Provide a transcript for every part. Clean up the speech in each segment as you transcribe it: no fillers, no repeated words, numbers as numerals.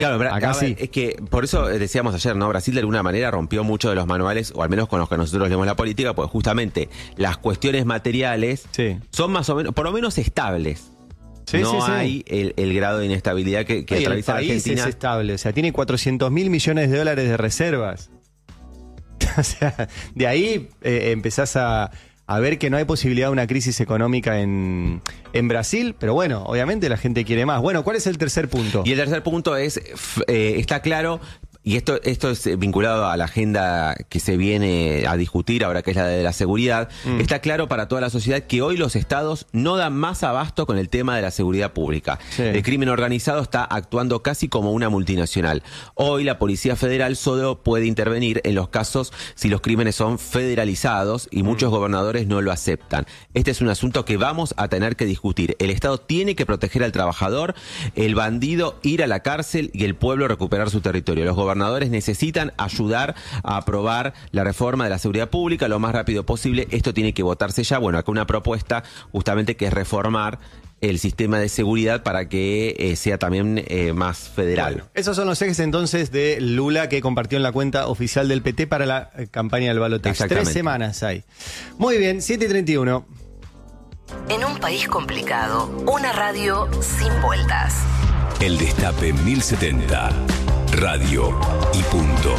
Claro, Acá sí. Es que por eso decíamos ayer, ¿no? Brasil de alguna manera rompió mucho de los manuales, o al menos con los que nosotros leemos la política, porque justamente las cuestiones materiales son más o menos, por lo menos estables. No hay el grado de inestabilidad que atraviesa Argentina. El país es estable, o sea, tiene 400.000 millones de dólares de reservas. O sea, de ahí empezás a ver que no hay posibilidad de una crisis económica en Brasil, pero bueno, obviamente la gente quiere más. Bueno, ¿cuál es el tercer punto? Y el tercer punto es, está claro, y esto es vinculado a la agenda que se viene a discutir ahora, que es la de la seguridad. Está claro para toda la sociedad que hoy los estados no dan más abasto con el tema de la seguridad pública. El crimen organizado está actuando casi como una multinacional. Hoy la Policía Federal solo puede intervenir en los casos si los crímenes son federalizados, y muchos gobernadores no lo aceptan. Este es un asunto que vamos a tener que discutir. El Estado tiene que proteger al trabajador, el bandido ir a la cárcel y el pueblo recuperar su territorio. Los gobernadores necesitan ayudar a aprobar la reforma de la seguridad pública lo más rápido posible. Esto tiene que votarse ya. Bueno, acá una propuesta justamente que es reformar el sistema de seguridad para que sea también más federal. Bueno, esos son los ejes entonces de Lula que compartió en la cuenta oficial del PT para la campaña del balotaje. 3 semanas hay. Muy bien, 7:31. En un país complicado, una radio sin vueltas. El Destape 1070. Radio y punto.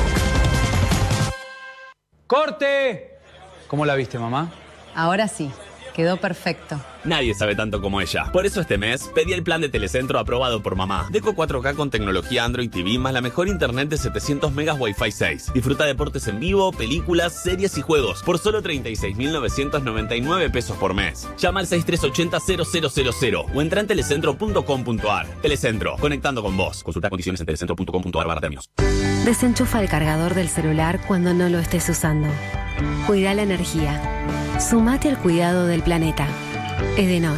¡Corte! ¿Cómo la viste, mamá? Ahora sí, quedó perfecto. Nadie sabe tanto como ella. Por eso este mes pedí el plan de Telecentro aprobado por mamá. Deco 4K con tecnología Android TV más la mejor internet de 700 megas Wi-Fi 6. Disfruta deportes en vivo, películas, series y juegos por solo 36.999 pesos por mes. Llama al 6380-0000 o entra en telecentro.com.ar. Telecentro, conectando con vos. Consulta condiciones en telecentro.com.ar/términos. Desenchufa el cargador del celular cuando no lo estés usando. Cuida la energía. Sumate al cuidado del planeta. Edenor.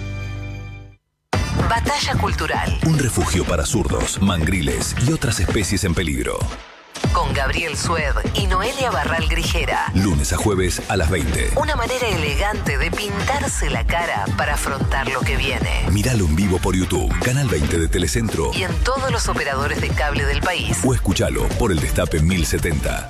Batalla cultural. Un refugio para zurdos, mangriles y otras especies en peligro. Con Gabriel Sued y Noelia Barral Grijera. Lunes a jueves a las 20. Una manera elegante de pintarse la cara para afrontar lo que viene. Míralo en vivo por YouTube, Canal 20 de Telecentro. Y en todos los operadores de cable del país. O escúchalo por el Destape 1070.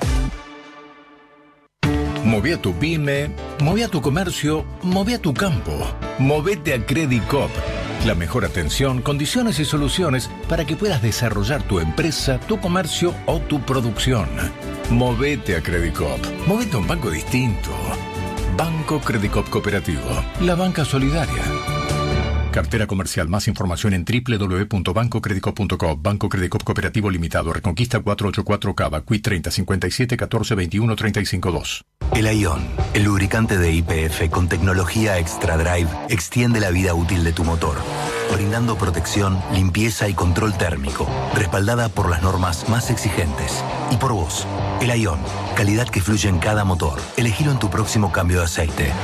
Moví a tu pyme, moví a tu comercio, moví a tu campo. Movete a Credit Coop. La mejor atención, condiciones y soluciones para que puedas desarrollar tu empresa, tu comercio o tu producción. Movete a Credit Coop. Movete a un banco distinto. Banco Credit Coop Cooperativo. La banca solidaria. Cartera comercial. Más información en www.bancocreditcoop.com. Banco Credit Coop Cooperativo Limitado. Reconquista 484 Cava. Quit 30 57 14 21 35 2. El Aion, el lubricante de YPF con tecnología Extra Drive, extiende la vida útil de tu motor, brindando protección, limpieza y control térmico, respaldada por las normas más exigentes. Y por vos, el Aion, calidad que fluye en cada motor. Elegilo en tu próximo cambio de aceite.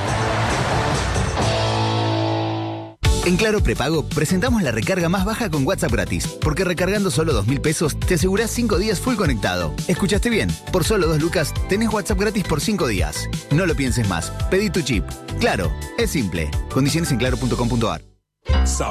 En Claro Prepago presentamos la recarga más baja con WhatsApp gratis, porque recargando solo 2.000 pesos te asegurás 5 días full conectado. ¿Escuchaste bien? Por solo 2 lucas tenés WhatsApp gratis por 5 días. No lo pienses más, pedí tu chip. Claro, es simple. Condiciones en claro.com.ar.